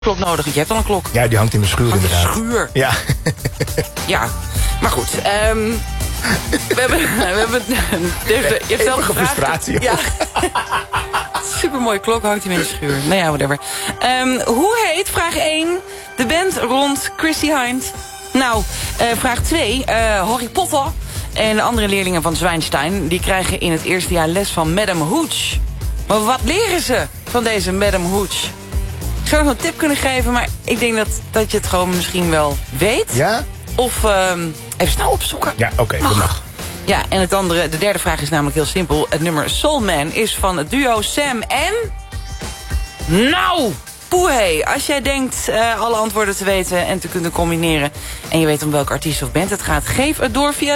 klok nodig, want je hebt al een klok. Ja, die hangt in mijn schuur inderdaad. Schuur. Ja. Ja, maar goed. We hebben je hebt zelf Eeuwige frustratie. Ja. Supermooie klok hangt hij in de schuur. Nou ja, whatever. Hoe heet, vraag 1, de band rond Chrissy Hind? Nou, vraag 2, Harry Potter en de andere leerlingen van Zwijnstein... die krijgen in het eerste jaar les van Madame Hooch. Maar wat leren ze van deze Madame Hooch? Ik zou nog een tip kunnen geven, maar ik denk dat je het gewoon misschien wel weet. Ja? Of even snel opzoeken. Ja, oké, dat mag. Ja, en de derde vraag is namelijk heel simpel. Het nummer Soul Man is van het duo Sam en... Nou, poehé. Als jij denkt alle antwoorden te weten en te kunnen combineren... en je weet om welke artiest of band het gaat... geef het door via